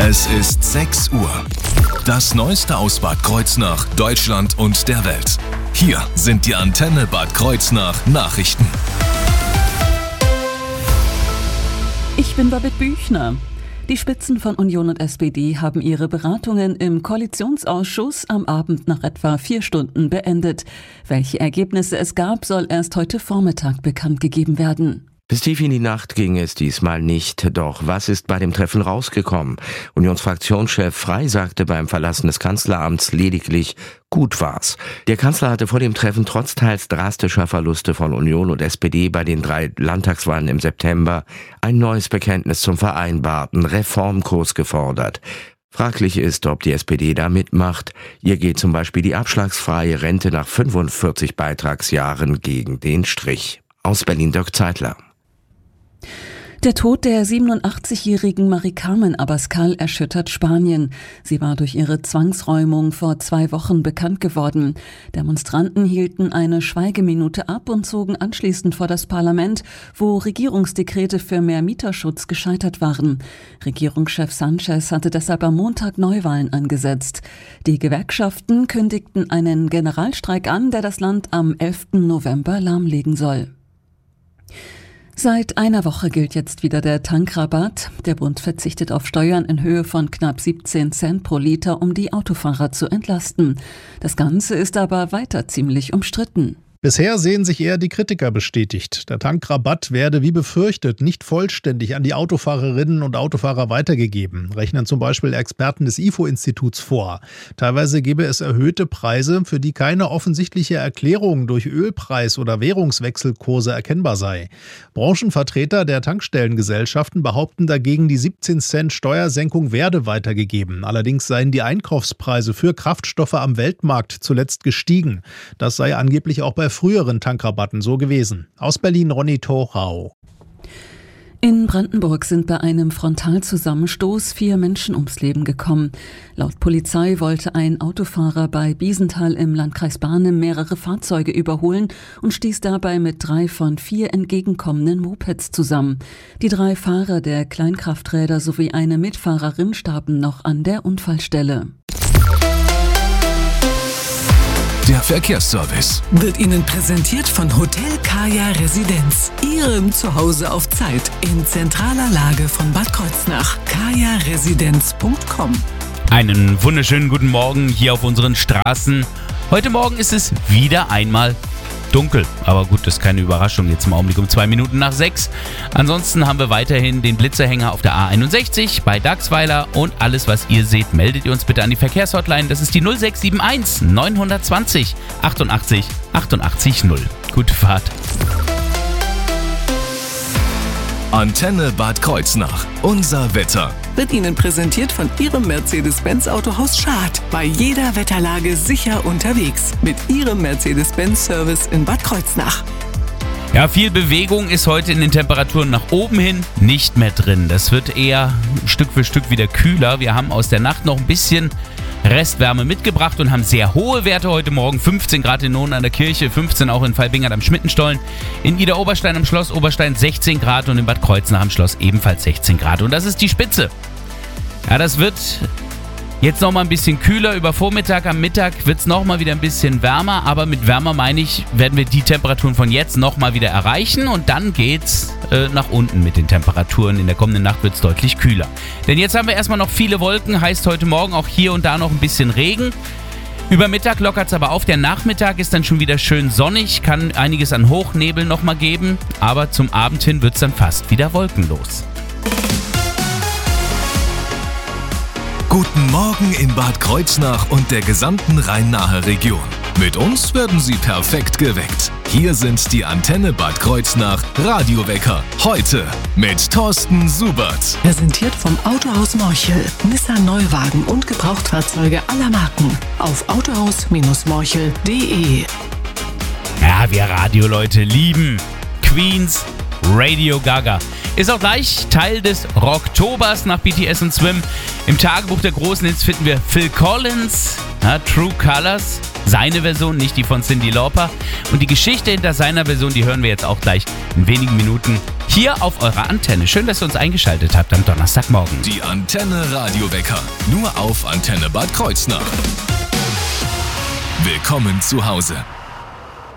Es ist 6 Uhr. Das Neueste aus Bad Kreuznach, Deutschland und der Welt. Hier sind die Antenne Bad Kreuznach Nachrichten. Ich bin Babette Büchner. Die Spitzen von Union und SPD haben ihre Beratungen im Koalitionsausschuss am Abend nach etwa 4 Stunden beendet. Welche Ergebnisse es gab, soll erst heute Vormittag bekannt gegeben werden. Bis tief in die Nacht ging es diesmal nicht. Doch was ist bei dem Treffen rausgekommen? Unionsfraktionschef Frey sagte beim Verlassen des Kanzleramts lediglich, gut war's. Der Kanzler hatte vor dem Treffen trotz teils drastischer Verluste von Union und SPD bei den 3 Landtagswahlen im September ein neues Bekenntnis zum vereinbarten Reformkurs gefordert. Fraglich ist, ob die SPD da mitmacht. Ihr geht zum Beispiel die abschlagsfreie Rente nach 45 Beitragsjahren gegen den Strich. Aus Berlin Dirk Zeitler. Der Tod der 87-jährigen Mari-Carmen Abascal erschüttert Spanien. Sie war durch ihre Zwangsräumung vor 2 Wochen bekannt geworden. Demonstranten hielten eine Schweigeminute ab und zogen anschließend vor das Parlament, wo Regierungsdekrete für mehr Mieterschutz gescheitert waren. Regierungschef Sanchez hatte deshalb am Montag Neuwahlen angesetzt. Die Gewerkschaften kündigten einen Generalstreik an, der das Land am 11. November lahmlegen soll. Seit einer Woche gilt jetzt wieder der Tankrabatt. Der Bund verzichtet auf Steuern in Höhe von knapp 17 Cent pro Liter, um die Autofahrer zu entlasten. Das Ganze ist aber weiter ziemlich umstritten. Bisher sehen sich eher die Kritiker bestätigt. Der Tankrabatt werde wie befürchtet nicht vollständig an die Autofahrerinnen und Autofahrer weitergegeben, rechnen zum Beispiel Experten des IFO-Instituts vor. Teilweise gebe es erhöhte Preise, für die keine offensichtliche Erklärung durch Ölpreis- oder Währungswechselkurse erkennbar sei. Branchenvertreter der Tankstellengesellschaften behaupten dagegen, die 17 Cent Steuersenkung werde weitergegeben. Allerdings seien die Einkaufspreise für Kraftstoffe am Weltmarkt zuletzt gestiegen. Das sei angeblich auch bei früheren Tankrabatten so gewesen. Aus Berlin Ronny Thorau. In Brandenburg sind bei einem Frontalzusammenstoß 4 Menschen ums Leben gekommen. Laut Polizei wollte ein Autofahrer bei Biesenthal im Landkreis Barnim mehrere Fahrzeuge überholen und stieß dabei mit 3 von 4 entgegenkommenden Mopeds zusammen. Die 3 Fahrer der Kleinkrafträder sowie eine Mitfahrerin starben noch an der Unfallstelle. Der Verkehrsservice wird Ihnen präsentiert von Hotel Kaya Residenz. Ihrem Zuhause auf Zeit in zentraler Lage von Bad Kreuznach. kajaresidenz.com. Einen wunderschönen guten Morgen hier auf unseren Straßen. Heute Morgen ist es wieder einmal dunkel. Aber gut, das ist keine Überraschung. Jetzt im Augenblick um 2 Minuten nach 6. Ansonsten haben wir weiterhin den Blitzerhänger auf der A61 bei Dachsweiler. Und alles, was ihr seht, meldet ihr uns bitte an die Verkehrshotline. Das ist die 0671 920 88 88 0. Gute Fahrt. Antenne Bad Kreuznach. Unser Wetter. Wird Ihnen präsentiert von Ihrem Mercedes-Benz Autohaus Schad. Bei jeder Wetterlage sicher unterwegs. Mit Ihrem Mercedes-Benz-Service in Bad Kreuznach. Ja, viel Bewegung ist heute in den Temperaturen nach oben hin nicht mehr drin. Das wird eher Stück für Stück wieder kühler. Wir haben aus der Nacht noch ein bisschen Restwärme mitgebracht und haben sehr hohe Werte heute Morgen. 15 Grad in Nohn an der Kirche, 15 auch in Feilbingert am Schmittenstollen. In Idar-Oberstein am Schloss Oberstein 16 Grad und in Bad Kreuznach am Schloss ebenfalls 16 Grad. Und das ist die Spitze. Ja, das wird jetzt nochmal ein bisschen kühler. Über Vormittag, am Mittag wird es nochmal wieder ein bisschen wärmer. Aber mit wärmer meine ich, werden wir die Temperaturen von jetzt nochmal wieder erreichen. Und dann geht's nach unten mit den Temperaturen. In der kommenden Nacht wird es deutlich kühler. Denn jetzt haben wir erstmal noch viele Wolken. Heißt heute Morgen auch hier und da noch ein bisschen Regen. Über Mittag lockert es aber auf. Der Nachmittag ist dann schon wieder schön sonnig. Kann einiges an Hochnebel nochmal geben. Aber zum Abend hin wird es dann fast wieder wolkenlos. Guten Morgen in Bad Kreuznach und der gesamten Rhein-Nahe Region. Mit uns werden Sie perfekt geweckt. Hier sind die Antenne Bad Kreuznach Radiowecker. Heute mit Thorsten Subert. Präsentiert vom Autohaus Morchel. Nissan Neuwagen und Gebrauchtfahrzeuge aller Marken. Auf autohaus-morchel.de. Ja, wir Radioleute lieben Queens, Radio Gaga. Ist auch gleich Teil des Rocktobers nach BTS und Swim. Im Tagebuch der großen Hits finden wir Phil Collins, True Colors. seine Version, nicht die von Cyndi Lauper. Und die Geschichte hinter seiner Version, die hören wir jetzt auch gleich in wenigen Minuten hier auf eurer Antenne. Schön, dass ihr uns eingeschaltet habt am Donnerstagmorgen. Die Antenne Radiowecker. Nur auf Antenne Bad Kreuznach. Willkommen zu Hause.